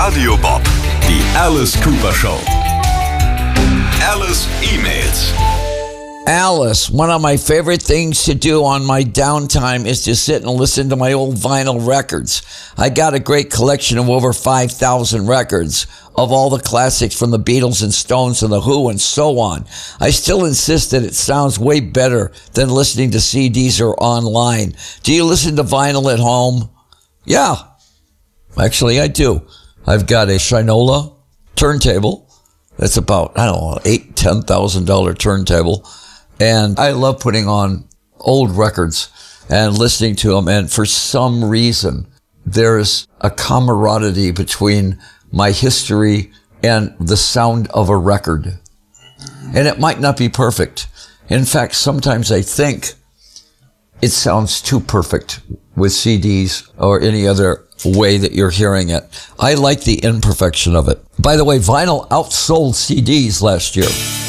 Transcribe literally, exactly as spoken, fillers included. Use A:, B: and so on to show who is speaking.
A: Radio Bob, die Alice Cooper Show. Alice E-Mails.
B: Alice, one of my favorite things to do on my downtime is to sit and listen to my old vinyl records. I got a great collection of over five thousand records of all the classics from the Beatles and Stones and The Who and so on. I still insist that it sounds way better than listening to C Ds or online. Do you listen to vinyl at home? Yeah, actually I do. I've got a Shinola turntable. That's about, I don't know, eight, ten thousand dollar turntable. And I love putting on old records and listening to them. And for some reason, there's a camaraderie between my history and the sound of a record. And it might not be perfect. In fact, sometimes I think it sounds too perfect with C Ds or any other way that you're hearing it. I like the imperfection of it. By the way, vinyl outsold C Ds last year.